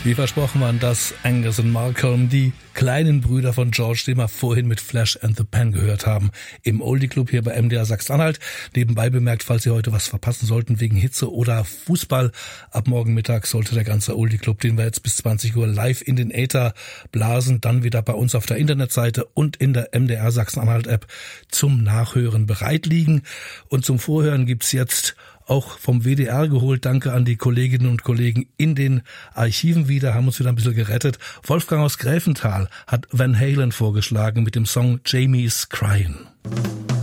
Wie versprochen waren das Angus und Malcolm, die kleinen Brüder von George, den wir vorhin mit Flash and the Pan gehört haben, im Oldie Club hier bei MDR Sachsen-Anhalt. Nebenbei bemerkt, falls Sie heute was verpassen sollten wegen Hitze oder Fußball, ab morgen Mittag sollte der ganze Oldie Club, den wir jetzt bis 20 Uhr live in den Äther blasen, dann wieder bei uns auf der Internetseite und in der MDR Sachsen-Anhalt App zum Nachhören bereit liegen. Und zum Vorhören gibt's jetzt auch vom WDR geholt. Danke an die Kolleginnen und Kollegen in den Archiven wieder, haben uns wieder ein bisschen gerettet. Wolfgang aus Gräfenthal hat Van Halen vorgeschlagen mit dem Song Jamie's Crying.